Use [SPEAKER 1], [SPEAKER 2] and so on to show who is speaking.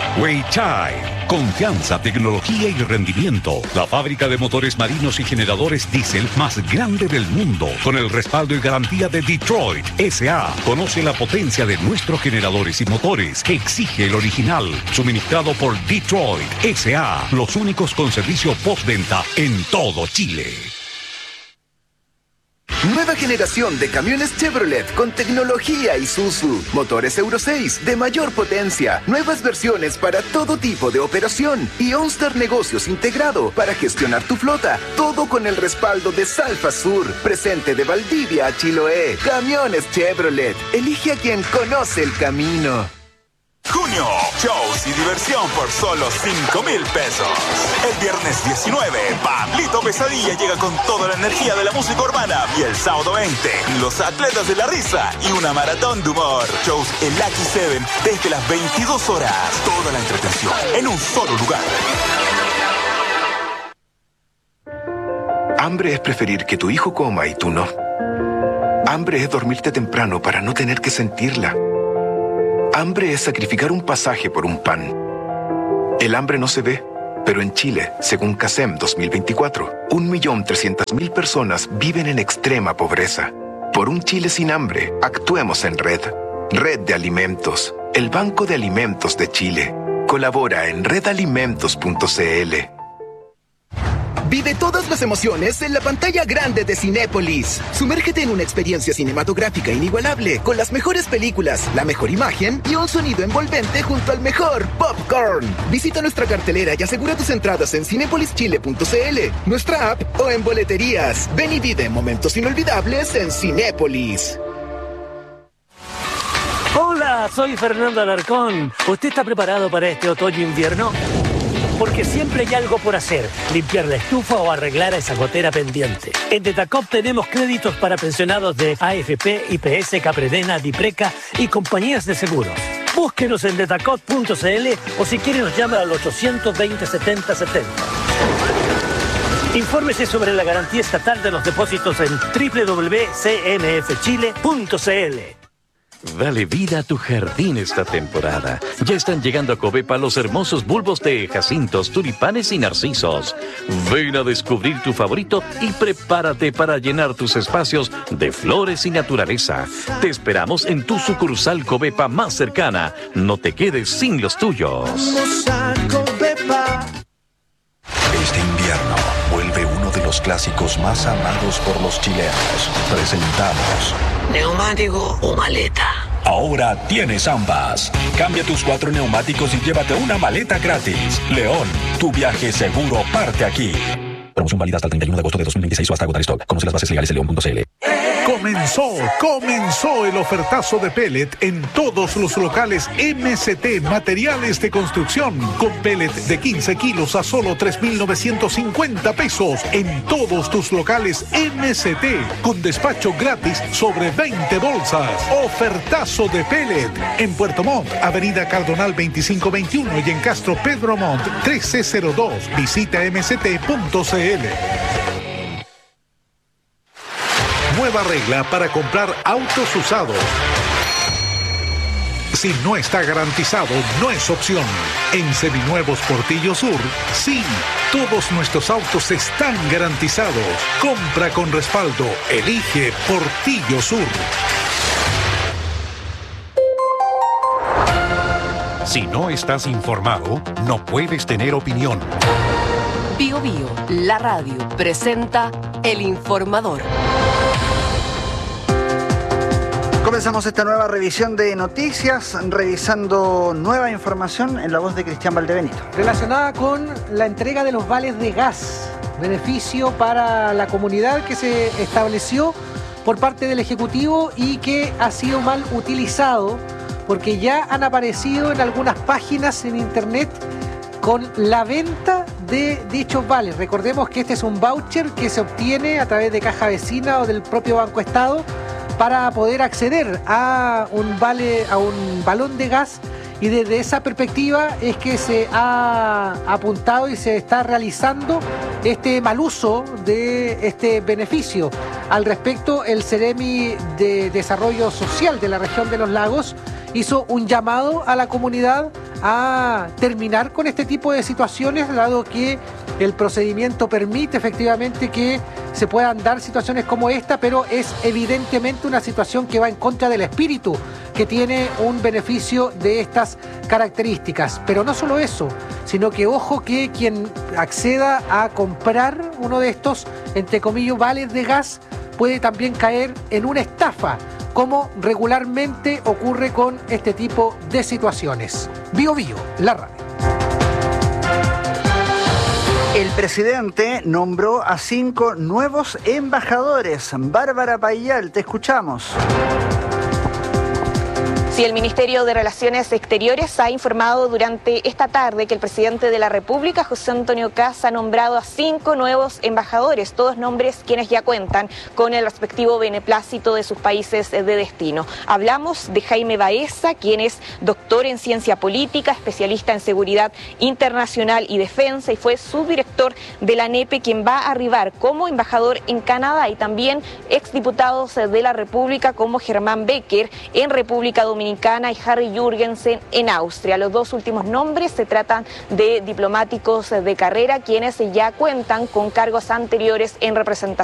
[SPEAKER 1] Weichai. Confianza, tecnología y rendimiento. La fábrica de motores marinos y generadores diésel más grande del mundo. Con el respaldo y garantía de Detroit S.A. Conoce la potencia de nuestros generadores y motores que exige el original. Suministrado por Detroit S.A. Los únicos con servicio postventa en todo Chile.
[SPEAKER 2] Nueva generación de camiones Chevrolet con tecnología Isuzu. Motores Euro 6 de mayor potencia. Nuevas versiones para todo tipo de operación. Y OnStar Negocios integrado para gestionar tu flota. Todo con el respaldo de Salfa Sur. Presente de Valdivia a Chiloé. Camiones Chevrolet. Elige a quien conoce el camino.
[SPEAKER 3] Junio, shows y diversión por solo 5.000 pesos. El viernes 19, Pablito Pesadilla llega con toda la energía de la música urbana. Y el sábado 20, los atletas de la risa y una maratón de humor. Shows en Lucky 7 desde las 22 horas. Toda la entretención en un solo lugar.
[SPEAKER 2] Hambre es preferir que tu hijo coma y tú no. Hambre es dormirte temprano para no tener que sentirla. Hambre es sacrificar un pasaje por un pan. El hambre no se ve, pero en Chile, según CASEM 2024, 1.300.000 personas viven en extrema pobreza. Por un Chile sin hambre, actuemos en red. Red de Alimentos, el Banco de Alimentos de Chile. Colabora en redalimentos.cl. Vive todas las emociones en la pantalla grande de Cinépolis. Sumérgete en una experiencia cinematográfica inigualable, con las mejores películas, la mejor imagen y un sonido envolvente junto al mejor popcorn. Visita nuestra cartelera y asegura tus entradas en cinepolischile.cl, nuestra app o en boleterías. Ven y vive momentos inolvidables en Cinépolis.
[SPEAKER 4] Hola, soy Fernando Alarcón. ¿Usted está preparado para este otoño-invierno? Porque siempre hay algo por hacer, limpiar la estufa o arreglar esa gotera pendiente. En Detacop tenemos créditos para pensionados de AFP, IPS, Capredena, Dipreca y compañías de seguros. Búsquenos en detacop.cl o si quiere nos llama al 820 70 70. Infórmese sobre la garantía estatal de los depósitos en www.cmfchile.cl.
[SPEAKER 5] Dale vida a tu jardín esta temporada. Ya están llegando a Covepa los hermosos bulbos de jacintos, tulipanes y narcisos. Ven a descubrir tu favorito y prepárate para llenar tus espacios de flores y naturaleza. Te esperamos en tu sucursal Covepa más cercana. No te quedes sin los tuyos.
[SPEAKER 6] Este invierno vuelve uno de los clásicos más amados por los chilenos. Presentamos
[SPEAKER 7] ¿neumático o maleta?
[SPEAKER 6] Ahora tienes ambas. Cambia tus 4 neumáticos y llévate una maleta gratis. León, tu viaje seguro parte aquí. Promoción válida hasta el 31 de agosto de 2026 o hasta agotar stock. Conoce las bases legales en león.cl.
[SPEAKER 8] Comenzó el ofertazo de pellet en todos los locales MCT Materiales de Construcción. Con pellet de 15 kilos a solo 3.950 pesos en todos tus locales MCT. Con despacho gratis sobre 20 bolsas. Ofertazo de pellet en Puerto Montt, Avenida Cardonal 2521 y en Castro Pedro Montt 1302. Visita mct.cl. Nueva regla para comprar autos usados. Si no está garantizado, no es opción. En Seminuevos Portillo Sur, sí, todos nuestros autos están garantizados. Compra con respaldo. Elige Portillo Sur.
[SPEAKER 1] Si no estás informado, no puedes tener opinión.
[SPEAKER 9] Bio Bio, la radio, presenta El Informador.
[SPEAKER 10] Comenzamos esta nueva revisión de noticias, revisando nueva información en la voz de Cristian Valdebenito.
[SPEAKER 11] Relacionada con la entrega de los vales de gas, beneficio para la comunidad que se estableció por parte del Ejecutivo y que ha sido mal utilizado porque ya han aparecido en algunas páginas en internet con la venta de dichos vales. Recordemos que este es un voucher que se obtiene a través de Caja Vecina o del propio Banco Estado para poder acceder a un vale, a un balón de gas, y desde esa perspectiva es que se ha apuntado y se está realizando este mal uso de este beneficio. Al respecto, el Ceremi de Desarrollo Social de la región de los Lagos hizo un llamado a la comunidad a terminar con este tipo de situaciones, dado que el procedimiento permite efectivamente que se puedan dar situaciones como esta, pero es evidentemente una situación que va en contra del espíritu que tiene un beneficio de estas características. Pero no solo eso, sino que ojo que quien acceda a comprar uno de estos, entre comillas, vales de gas, puede también caer en una estafa, como regularmente ocurre con este tipo de situaciones. Bio Bio, la radio.
[SPEAKER 10] El presidente nombró a 5 nuevos embajadores. Bárbara Payal, te escuchamos.
[SPEAKER 12] Sí, el Ministerio de Relaciones Exteriores ha informado durante esta tarde que el presidente de la República, José Antonio Kast, ha nombrado a 5 nuevos embajadores, todos nombres quienes ya cuentan con el respectivo beneplácito de sus países de destino. Hablamos de Jaime Baeza, quien es doctor en ciencia política, especialista en seguridad internacional y defensa, y fue subdirector de la ANEPE, quien va a arribar como embajador en Canadá, y también exdiputados de la República como Germán Becker en República Dominicana y Harry Jürgensen en Austria. Los dos últimos nombres se tratan de diplomáticos de carrera, quienes ya cuentan con cargos anteriores en representación